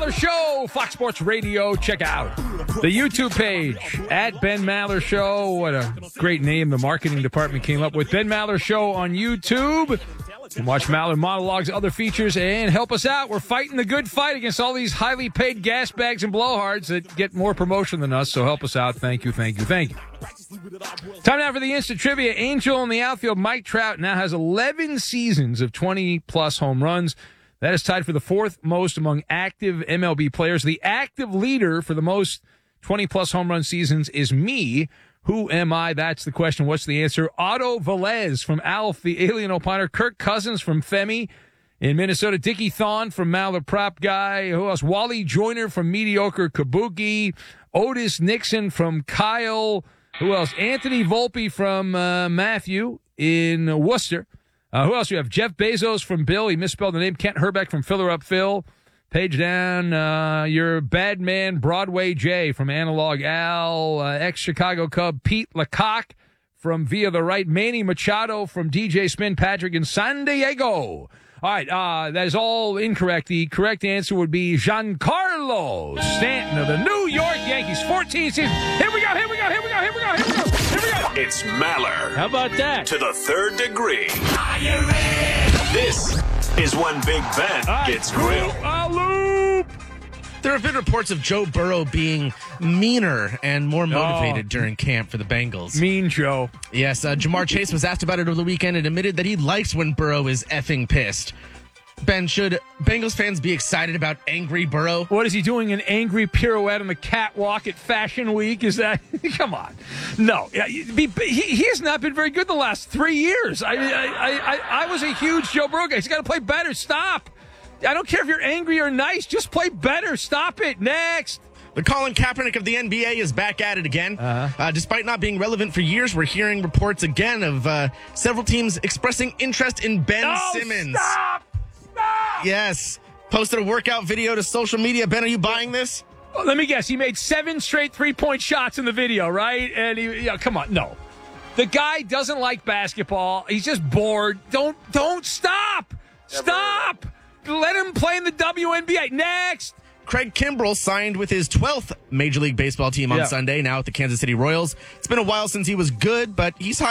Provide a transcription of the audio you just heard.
Maller Show, Fox Sports Radio. Check out the YouTube page at Ben Maller Show. What a great name the marketing department came up with. Ben Maller Show on YouTube. You can watch Maller monologues, other features, and help us out. We're fighting the good fight against all these highly paid gas bags and blowhards that get more promotion than us, so help us out. Thank you, thank you, thank you. Time now for the instant trivia. Angel in the outfield, Mike Trout, now has 11 seasons of 20-plus home runs. That is tied for the fourth most among active MLB players. The active leader for the most 20-plus home run seasons is me. Who am I? That's the question. What's the answer? Otto Velez from Alf, the Alien Opiner. Kirk Cousins from Femi in Minnesota. Dickie Thon from Maller Prop Guy. Who else? Wally Joyner from Mediocre Kabuki. Otis Nixon from Kyle. Who else? Anthony Volpe from Matthew in Worcester. Who else you have? Jeff Bezos from Bill. He misspelled the name. Kent Herbeck from Filler Up Phil. Page down, your bad man, Broadway J from Analog Al, ex-Chicago Cub, Pete Lecoq from Via the Right, Manny Machado from DJ Spin Patrick in San Diego. All right, that is all incorrect. The correct answer would be Giancarlo Stanton of the New York Yankees. 14 seasons. Here we go. It's Maller. How about that? To the third degree. Are you ready? This is when Big Ben gets grilled. There have been reports of Joe Burrow being meaner and more motivated during camp for the Bengals. Mean Joe. Yes, Jamar Chase was asked about it over the weekend and admitted that he likes when Burrow is effing pissed. Ben, should Bengals fans be excited about angry Burrow? What is he doing, an angry pirouette on the catwalk at Fashion Week? Is that... Come on. No. He has not been very good the last 3 years. I was a huge Joe Burrow guy. He's got to play better. Stop. I don't care if you're angry or nice. Just play better. Stop it. Next. The Colin Kaepernick of the NBA is back at it again. Despite not being relevant for years, we're hearing reports again of several teams expressing interest in Ben Simmons. Stop! Yes. Posted a workout video to social media. Ben, are you buying this? Well, let me guess. He made 7 straight three-point shots in the video, right? And come on. No. The guy doesn't like basketball. He's just bored. Don't stop. Stop. Let him play in the WNBA. Next. Craig Kimbrell signed with his 12th Major League Baseball team on Sunday, now at the Kansas City Royals. It's been a while since he was good, but he's high